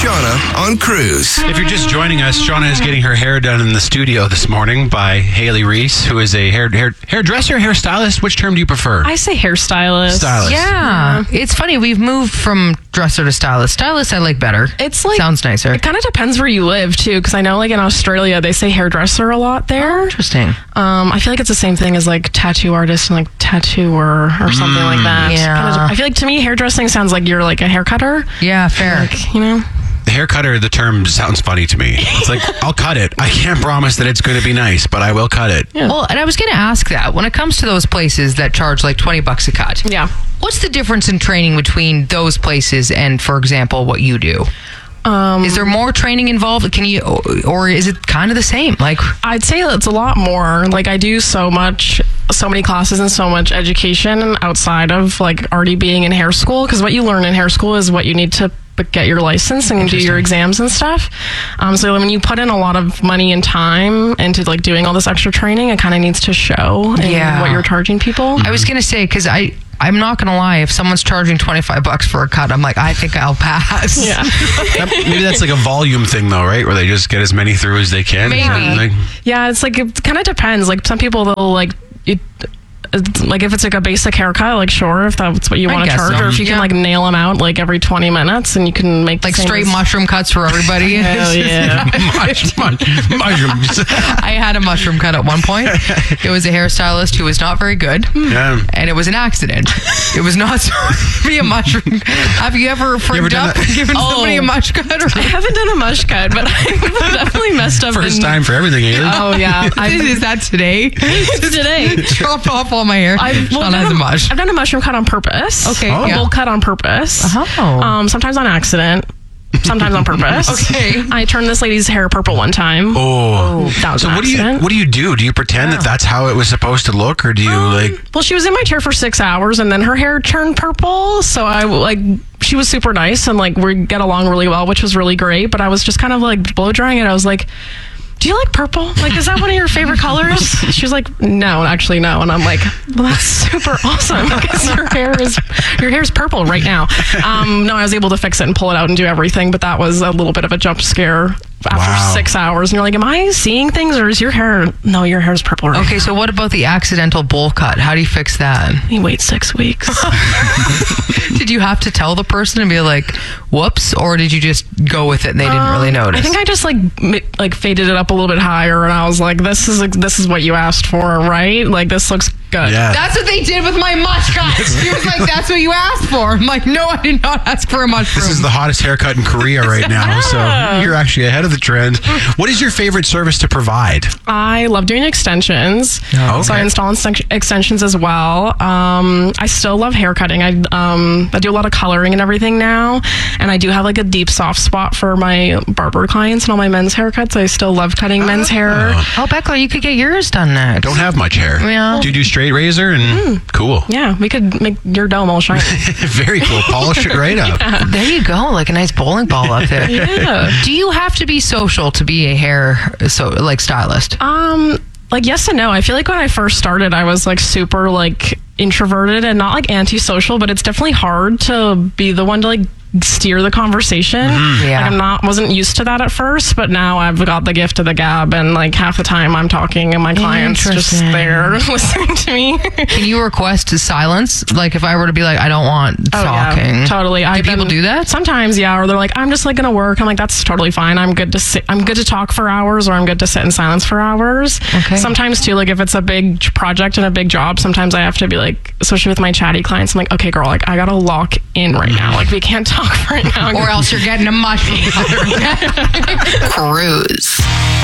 Shauna on Cruise. If you're just joining us, Shauna is getting her hair done in the studio this morning by Haley Reese, who is a hairdresser, hairstylist. Which term do you prefer? I say hairstylist. Stylist. Yeah. It's funny. We've moved from dresser to stylist. Stylist I like better. It's like sounds nicer. It kind of depends where you live too, because I know like in Australia they say hairdresser a lot there. Interesting. I feel like it's the same thing as like tattoo artist and like tattooer or something like that. Yeah. I feel like to me hairdressing sounds like you're like a hair cutter. Yeah, fair. Like, you know. The hair cutter, the term sounds funny to me. It's like, I'll cut it. I can't promise that it's going to be nice, but I will cut it. Yeah. Well, and I was going to ask that when it comes to those places that charge like $20 a cut. Yeah. What's the difference in training between those places and, for example, what you do? Is there more training involved? Can you, or is it kind of the same? Like, I'd say it's a lot more. Like I do so many classes and so much education outside of like already being in hair school, because what you learn in hair school is what you need to get your license and do your exams and stuff. So when you put in a lot of money and time into like doing all this extra training, it kind of needs to show in what you're charging people. I was going to say, because I'm not going to lie, if someone's charging $25 for a cut, I'm like, I think I'll pass. Yeah. Maybe that's like a volume thing though, right? Where they just get as many through as they can. Maybe. Yeah, it's like, it kind of depends. Like some people, they'll like, like if it's like a basic haircut, like sure, if that's what you want to guess charge, so. or if you can like nail them out like every 20 minutes and you can make the Like same straight as- mushroom cuts for everybody. Hell yeah. Mushrooms. I had a mushroom cut at one point. It was a hairstylist who was not very good. Yeah. And it was an accident. It was not supposed to be a mushroom. Have you ever freaked done up that? and given somebody a mush cut? I haven't done a mush cut, but I've definitely messed up. First time for everything, Haley. Oh yeah, Is that today? today. Chopped off all my hair. Sean has a mush. I've done a mushroom cut on purpose. Okay, A yeah. bowl cut on purpose. Oh. Sometimes on accident. Sometimes on purpose. Okay. I turned this lady's hair purple one time. Oh. That was So an accident. what do you do? Do you pretend that that's how it was supposed to look, or do you Well, she was in my chair for 6 hours, and then her hair turned purple. So I like, she was super nice, and like we get along really well, which was really great. But I was just kind of like blow drying it. I was like, do you like purple? Like, is that one of your favorite colors? She was like, no, actually no. And I'm like, well, that's super awesome because your hair is purple right now. No, I was able to fix it and pull it out and do everything, but that was a little bit of a jump scare after 6 hours. And you're like, am I seeing things, or is your hair? No, your hair is purple right Okay, so what about the accidental bowl cut? How do you fix that? now. You wait 6 weeks. Did you have to tell the person and be like, whoops, or did you just go with it and they didn't really notice? I think I just like faded it up a little bit higher, and I was like, this is what you asked for, right? Like, this looks good. Yeah. That's what they did with my mush cut. She was like, that's what you asked for. I'm like, no, I did not ask for a mushroom. This is the hottest haircut in Korea right now, so you're actually ahead of the trend. What is your favorite service to provide? I love doing extensions. Oh, So I okay. install extensions as well. I still love hair cutting. I do a lot of coloring and everything now. And I do have like a deep soft spot for my barber clients and all my men's haircuts. I still love cutting men's hair. Oh, Becca, you could get yours done next. Don't have much hair. Yeah. Do you do straight razor? And cool. Yeah, we could make your dome all shiny. Very cool. Polish it right up. There you go, like a nice bowling ball up there. Yeah. Do you have to be social to be a hair stylist? Like yes and no. I feel like when I first started, I was like super like introverted and not like antisocial, but it's definitely hard to be the one to like steer the conversation. Yeah. Like wasn't used to that at first, but now I've got the gift of the gab, and like half the time I'm talking and my client's just Interesting. there listening to me. Can you request silence? Like if I were to be like, I don't want talking. Yeah, totally. Do people do that? Sometimes, yeah. Or they're like, I'm just like gonna work. I'm like, that's totally fine. I'm good to talk for hours, or I'm good to sit in silence for hours. Okay. Sometimes too, like if it's a big project and a big job, sometimes I have to be like, especially with my chatty clients, I'm like, okay, girl, like I gotta lock in right now. Like we can't talk right now. Or else you're getting a mushroom. Cruise.